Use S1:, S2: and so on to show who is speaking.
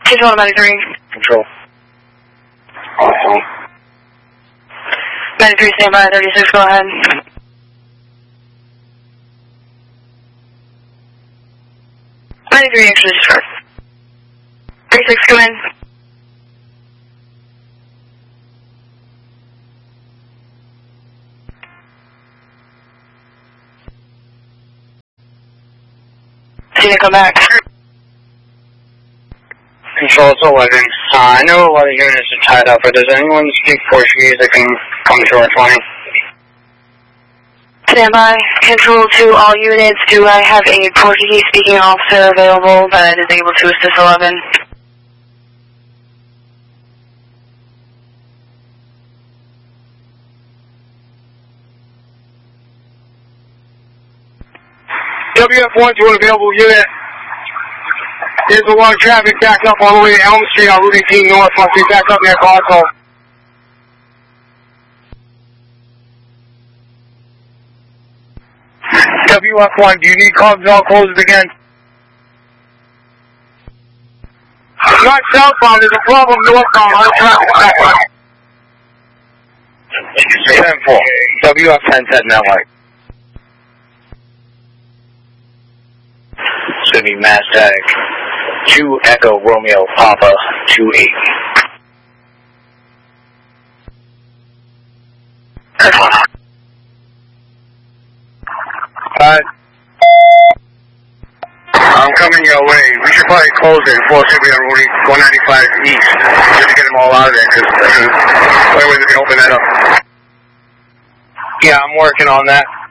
S1: Control 93.
S2: Control. Awesome.
S1: 93, stand by, 36, go ahead. 93, extra discharge. 36, come in. See you come back.
S2: Control, it's 11. I know a lot of units are tied up, but does anyone speak Portuguese that can come to our 20?
S1: Stand by. Control to all units. Do I have a Portuguese-speaking officer available that is able to assist 11?
S2: WF1 to an available unit. There's a lot of traffic backed up all the way to Elm Street on Route 18 North. Must be backed up near Costco. WF1, do you need Cogswell closed again? Not southbound, there's a problem northbound on the traffic back up. 10-4. WF10 said network. It's going to be Mass Tag 2 Echo Romeo Papa 28. I'm coming your way. We should probably close it before we on Route 195 East, just to get them all out of there, because the only way we can open that up. Yeah, I'm working on that.